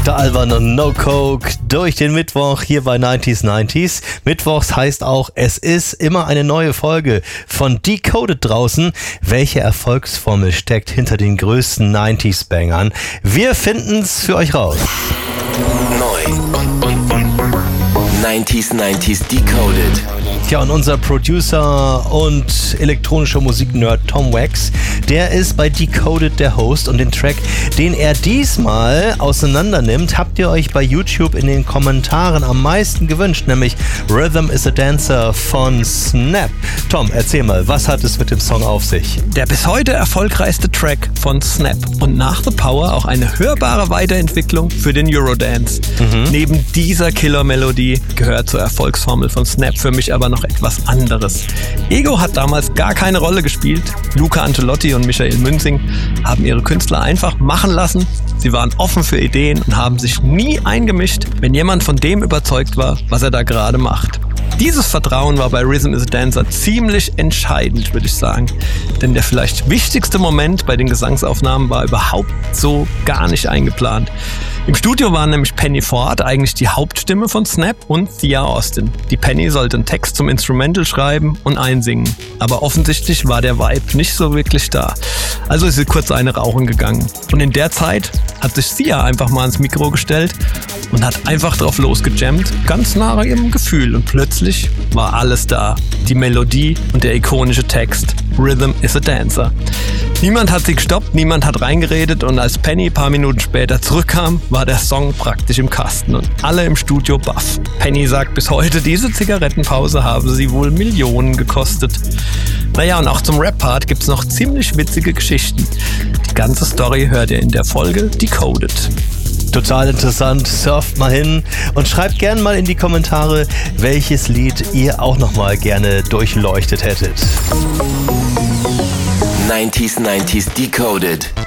Der alberne No Coke durch den Mittwoch hier bei 90s. Mittwochs heißt auch, es ist immer eine neue Folge von Decoded draußen. Welche Erfolgsformel steckt hinter den größten 90s-Bangern? Wir finden's für euch raus. Neu. 90s Decoded. Ja, und unser Producer und elektronischer Musiknerd Tom Wax, der ist bei Decoded der Host, und den Track, den er diesmal auseinander nimmt, habt ihr euch bei YouTube in den Kommentaren am meisten gewünscht, nämlich Rhythm is a Dancer von Snap. Tom, erzähl mal, was hat es mit dem Song auf sich? Der bis heute erfolgreichste Track von Snap und nach The Power auch eine hörbare Weiterentwicklung für den Eurodance. Neben dieser Killer-Melodie gehört zur Erfolgsformel von Snap für mich aber noch etwas anderes. Ego hat damals gar keine Rolle gespielt. Luca Angelotti und Michael Münzing haben ihre Künstler einfach machen lassen. Sie waren offen für Ideen und haben sich nie eingemischt, wenn jemand von dem überzeugt war, was er da gerade macht. Dieses Vertrauen war bei Rhythm is a Dancer ziemlich entscheidend, würde ich sagen. Denn der vielleicht wichtigste Moment bei den Gesangsaufnahmen war überhaupt so gar nicht eingeplant. Im Studio waren nämlich Penny Ford eigentlich die Hauptstimme von Snap und Thea Austin. Die Penny sollte einen Text zum Instrumental schreiben und einsingen. Aber offensichtlich war der Vibe nicht so wirklich da. Also ist sie kurz eine rauchen gegangen. Und in der Zeit hat sich Thea einfach mal ans Mikro gestellt und hat einfach drauf losgejammt, ganz nach ihrem Gefühl. Und plötzlich war alles da. Die Melodie und der ikonische Text. Rhythm is a Dancer. Niemand hat sie gestoppt, niemand hat reingeredet, und als Penny ein paar Minuten später zurückkam, war der Song praktisch im Kasten und alle im Studio baff. Penny sagt bis heute, diese Zigarettenpause habe sie wohl Millionen gekostet. Naja, und auch zum Rap-Part gibt's noch ziemlich witzige Geschichten. Die ganze Story hört ihr in der Folge Decoded. Total interessant, surft mal hin und schreibt gerne mal in die Kommentare, welches Lied ihr auch nochmal gerne durchleuchtet hättet. 90s Decoded.